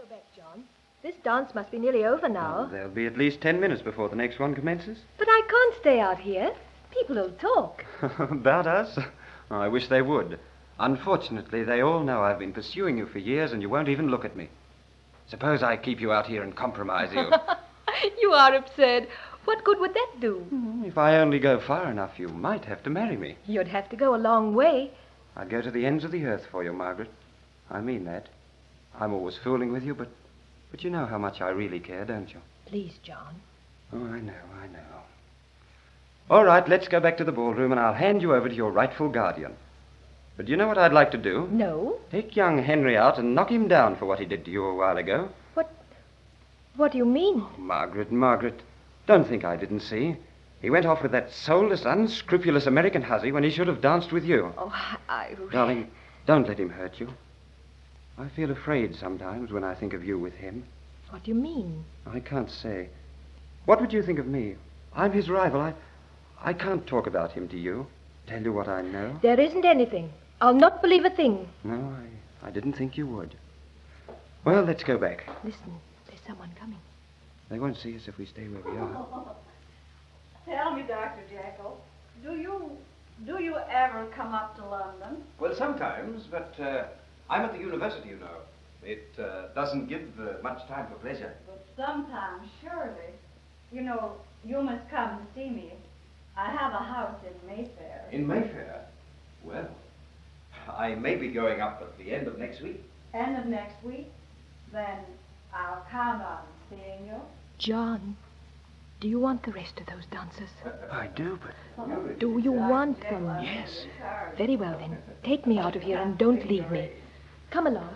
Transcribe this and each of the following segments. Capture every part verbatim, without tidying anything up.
back, John. This dance must be nearly over now. Oh, there'll be at least ten minutes before the next one commences. But I can't stay out here. People will talk. About us? Oh, I wish they would. Unfortunately, they all know I've been pursuing you for years and you won't even look at me. Suppose I keep you out here and compromise you. You are absurd. What good would that do? If I only go far enough, you might have to marry me. You'd have to go a long way. I'd go to the ends of the earth for you, Margaret. I mean that. I'm always fooling with you, but, but you know how much I really care, don't you? Please, John. Oh, I know, I know. All right, let's go back to the ballroom and I'll hand you over to your rightful guardian. But do you know what I'd like to do? No. Take young Henry out and knock him down for what he did to you a while ago. What... What do you mean? Oh, Margaret, Margaret, don't think I didn't see. He went off with that soulless, unscrupulous American hussy when he should have danced with you. Oh, I... Darling, don't let him hurt you. I feel afraid sometimes when I think of you with him. What do you mean? I can't say. What would you think of me? I'm his rival. I, I can't talk about him to you. Tell you what I know. There isn't anything. I'll not believe a thing. No, I, I didn't think you would. Well, let's go back. Listen, there's someone coming. They won't see us if we stay where we are. Tell me, Doctor Jekyll, do you do you ever come up to London? Well, sometimes, but uh, I'm at the university, you know. It uh, doesn't give uh, much time for pleasure. But sometimes, surely. You know, you must come to see me. I have a house in Mayfair. In Mayfair? Well, I may be going up at the end of next week. End of next week? Then I'll count on seeing you. John, do you want the rest of those dancers? I do, but... Do you want them? Yes. Very well, then. Take me out of here and don't leave me. Come along.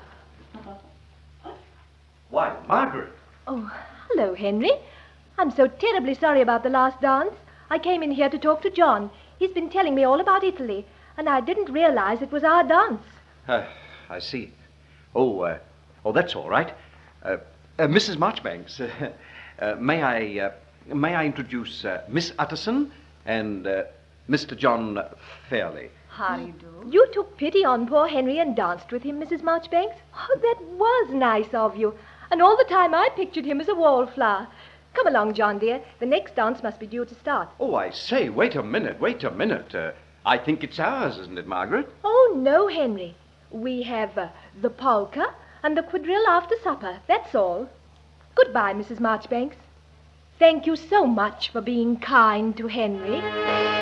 Why, Margaret! Oh, hello, Henry. I'm so terribly sorry about the last dance. I came in here to talk to John. He's been telling me all about Italy, and I didn't realize it was our dance. Uh, I see. Oh, uh, oh, that's all right. Uh, uh, Missus Marchbanks, uh, uh, may I, uh, may I introduce uh, Miss Utterson and uh, Mister John Fairley? How do you do? You took pity on poor Henry and danced with him, Missus Marchbanks. Oh, that was nice of you. And all the time I pictured him as a wallflower. Come along, John, dear. The next dance must be due to start. Oh, I say, wait a minute, wait a minute. Uh, I think it's ours, isn't it, Margaret? Oh, no, Henry. We have uh, the polka and the quadrille after supper. That's all. Goodbye, Missus Marchbanks. Thank you so much for being kind to Henry.